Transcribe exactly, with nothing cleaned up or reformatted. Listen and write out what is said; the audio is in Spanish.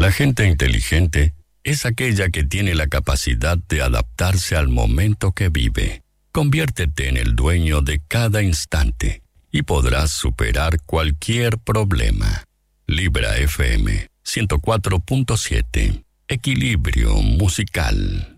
La gente inteligente es aquella que tiene la capacidad de adaptarse al momento que vive. Conviértete en el dueño de cada instante y podrás superar cualquier problema. Libra F M ciento cuatro punto siete. Equilibrio musical.